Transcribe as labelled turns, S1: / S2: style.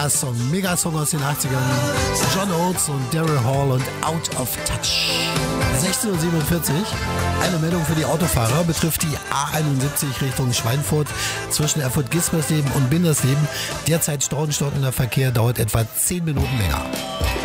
S1: Megasong aus den 80ern. John Oates und Daryl Hall und Out of Touch. 16:47 Uhr. Eine Meldung für die Autofahrer betrifft die A71 Richtung Schweinfurt zwischen Erfurt-Gismersleben und Bindersleben. Derzeit stauender Verkehr, dauert etwa 10 Minuten länger.